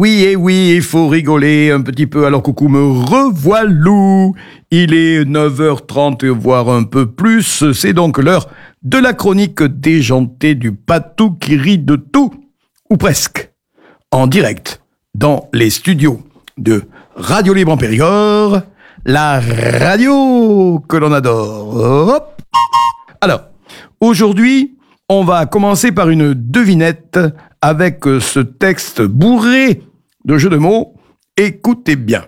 Oui, et oui, il faut rigoler un petit peu. Alors coucou, me revoilou. Il est 9h30, voire un peu plus. C'est donc l'heure de la chronique déjantée du patou qui rit de tout, ou presque, en direct, dans les studios de Radio Libre en Périgord, la radio que l'on adore. Hop. Alors, aujourd'hui, on va commencer par une devinette avec ce texte bourré de jeux de mots. Écoutez bien.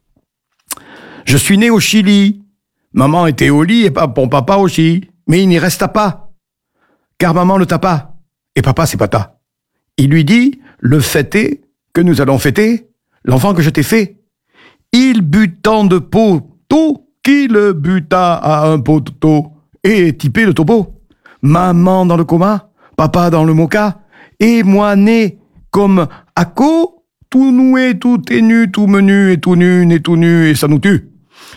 Je suis né au Chili. Maman était au lit et mon papa aussi. Mais il n'y resta pas. Car maman le tapa. Et papa c'est pata. Il lui dit, le fait est que nous allons fêter l'enfant que je t'ai fait. Il but tant de poteaux qu'il buta à un poteau et typé le topo. Maman dans le coma, papa dans le moka, et moi né comme Ako, tout noué, tout ténu, tout menu, et tout nu, et tout nu, et ça nous tue.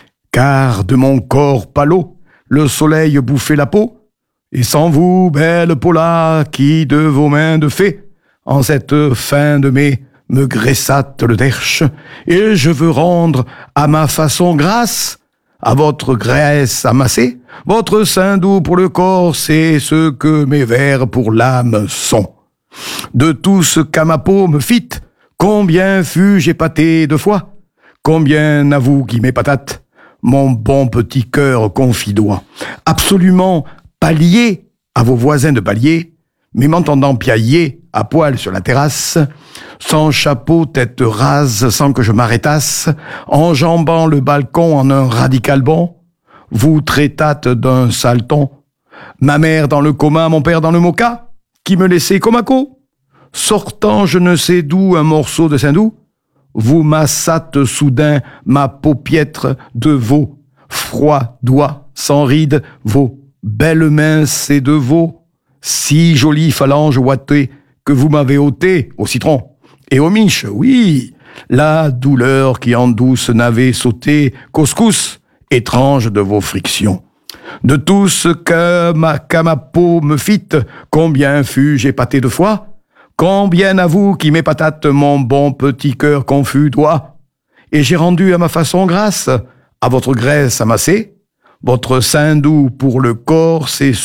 Car de mon corps pâlot, le soleil bouffait la peau, et sans vous, belle Paula, qui de vos mains de fée, en cette fin de mai, me graissâtes le derche, et je veux rendre à ma façon grâce, à votre graisse amassée, votre sein doux pour le corps, c'est ce que mes vers pour l'âme sont. De tout ce qu'à ma peau me fit, combien fus-je épaté de fois, combien avoue qui m'épatate, mon bon petit cœur confidois, absolument pas lié à vos voisins de palier, mais m'entendant piailler à poil sur la terrasse, sans chapeau, tête rase, sans que je m'arrêtasse, enjambant le balcon en un radical bond, vous traitâtes d'un saleton, ma mère dans le coma, mon père dans le moka, qui me laissait comme Ako, sortant je ne sais d'où un morceau de Saint-Doux, vous massâtes soudain ma paupiètre de vos froids doigts sans rides, vos belles mains c'est de vos si jolies phalanges ouatées que vous m'avez ôtées au citron et au miche, oui, la douleur qui en douce n'avait sauté couscous, étrange de vos frictions. De tout ce qu'à ma peau me fit, combien fus-je épaté de fois, combien à vous qui m'épatate mon bon petit cœur confus doigt, et j'ai rendu à ma façon grâce, à votre graisse amassée, votre sein doux pour le corps, c'est